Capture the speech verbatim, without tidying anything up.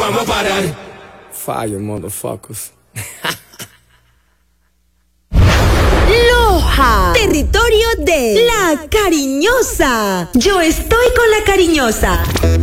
vamos a parar. Fire, motherfuckers. Loja, territorio de La Cariñosa. Yo estoy con La Cariñosa.